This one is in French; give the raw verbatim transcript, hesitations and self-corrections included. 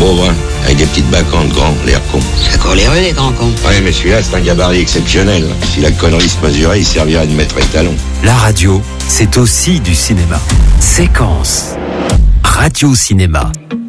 pauvre, hein, avec des petites bacchantes grands, l'air con. C'est encore les rues, les grands cons. Ouais, mais celui-là, c'est un gabarit exceptionnel. Si la connerie se mesurait, il servirait de maître étalon. La radio, c'est aussi du cinéma. Séquence. Radio Cinéma.